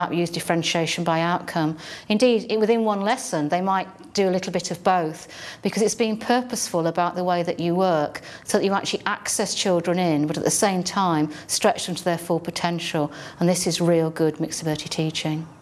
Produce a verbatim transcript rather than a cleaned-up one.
use differentiation by outcome. Indeed, within one lesson they might do a little bit of both, because it's being purposeful about the way that you work so that you actually access children in, but at the same time stretch them to their full potential. And this is real good mixed ability teaching.